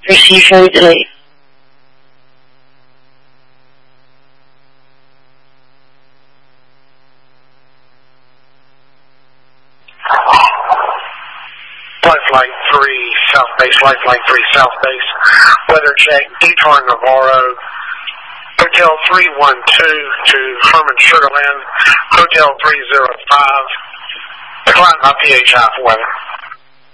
Receive very delay. Lifeline 3 South Base, Lifeline 3 South Base. Weather check, Detour Navarro, Hotel 312 to Herman Sugarland, Hotel 305. Decline my PHI for weather.